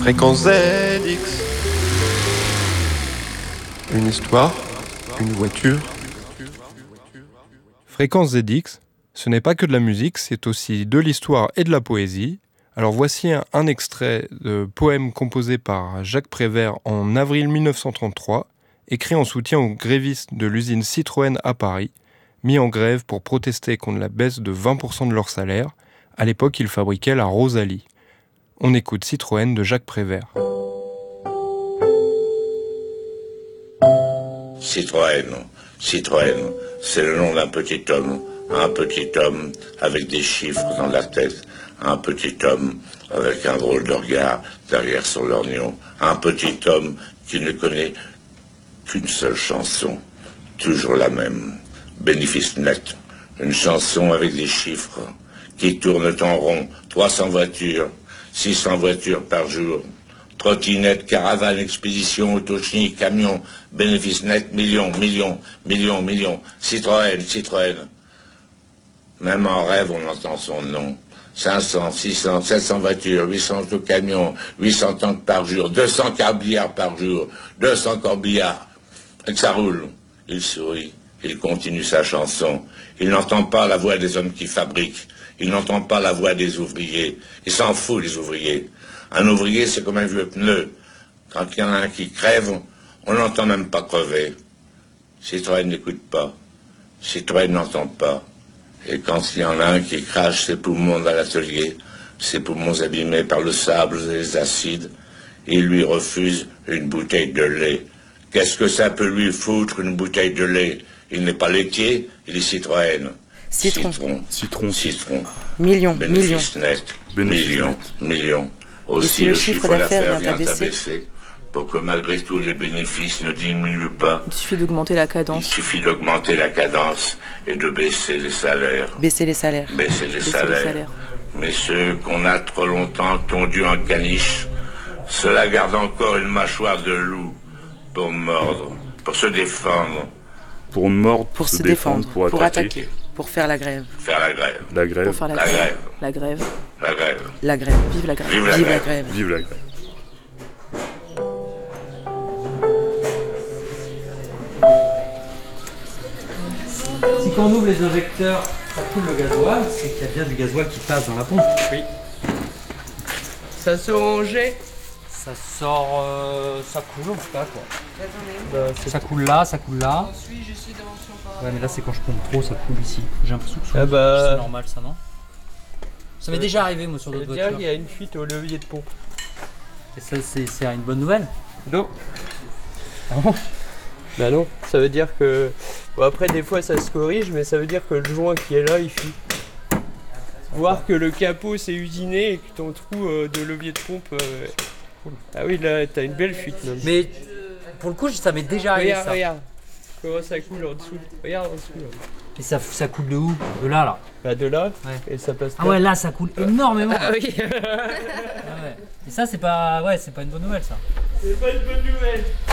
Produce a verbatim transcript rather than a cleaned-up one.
Fréquence Z X. Une histoire, une voiture. Fréquence Z X, ce n'est pas que de la musique, c'est aussi de l'histoire et de la poésie. Alors voici un, un extrait de poème composé par Jacques Prévert en avril mille neuf cent trente-trois, écrit en soutien aux grévistes de l'usine Citroën à Paris, mis en grève pour protester contre la baisse de vingt pour cent de leur salaire. À l'époque, ils fabriquaient la Rosalie. On écoute Citroën de Jacques Prévert. Citroën, Citroën, c'est le nom d'un petit homme, un petit homme avec des chiffres dans la tête, un petit homme avec un drôle de regard derrière son lorgnon, un petit homme qui ne connaît qu'une seule chanson, toujours la même, bénéfice net, une chanson avec des chiffres qui tournent en rond, trois cents voitures, six cents voitures par jour, trottinette, caravane, expédition, autochnie, camion, bénéfice net, millions, millions, millions, millions, Citroën, Citroën. Même en rêve, on entend son nom. cinq cents, six cents, sept cents voitures, huit cents autocamions, huit cents tanks par jour, deux cents corbillards par jour, deux cents corbillards. Et que ça roule. Il sourit, il continue sa chanson. Il n'entend pas la voix des hommes qui fabriquent. Il n'entend pas la voix des ouvriers. Il s'en fout, les ouvriers. Un ouvrier, c'est comme un vieux pneu. Quand il y en a un qui crève, on n'entend même pas crever. Citroën n'écoute pas. Citroën n'entend pas. Et quand il y en a un qui crache ses poumons dans l'atelier, ses poumons abîmés par le sable et les acides, il lui refuse une bouteille de lait. Qu'est-ce que ça peut lui foutre, une bouteille de lait? Il n'est pas laitier, il est Citroën. Citron. Citron. Citron. Citron. Millions, Bénéfice millions. net. Bénéfice Millions, net. millions. Aussi, si le chiffre d'affaires vient à baisser, pour que malgré tout les bénéfices ne diminuent pas, Il suffit d'augmenter la il cadence. suffit d'augmenter la cadence et de baisser les salaires. Baisser les salaires. Baisser les Baisser salaires. les salaires. Mais ceux qu'on a trop longtemps tondus en caniche, ceux-là gardent encore une mâchoire de loup pour mordre, pour se défendre, Pour mordre, Pour se défendre, pour, pour attaquer. attaquer, pour faire la grève. faire la grève. La grève. Pour faire la, La grève. grève. La grève. La grève. La grève. Vive la grève. Vive la Vive la grève. grève. Vive la grève. Si quand on ouvre les injecteurs, ça coule le gasoil, c'est qu'il y a bien du gasoil qui passe dans la pompe. Oui. Ça se rangeait. Ça sort, euh, ça coule en tout cas quoi. Bah, ça coule là, ça coule là. Ouais mais là c'est quand je pompe trop, ça coule ici. J'ai l'impression que Ah bah... c'est normal ça non? Ça m'est déjà arrivé moi sur Ça veut d'autres dire voitures. qu'il y a une fuite au levier de pompe. Et ça c'est c'est une bonne nouvelle. Non. Ah bon? Bah non, ça veut dire que... Bon après des fois ça se corrige, mais ça veut dire que le joint qui est là, il fuit. Voir que le capot s'est usiné et que ton trou euh, de levier de pompe... euh, Ah oui, là t'as une belle fuite même. Mais pour le coup ça m'est déjà arrivé Regarde, ça. regarde. Comment ça coule en dessous. Regarde en dessous là. Et ça, ça coule de où? De là là. Bah de là, Ouais. et ça passe Ah ouais là ça coule énormément. Ah oui. Ah ouais. Et ça c'est pas ouais c'est pas une bonne nouvelle ça. C'est pas une bonne nouvelle.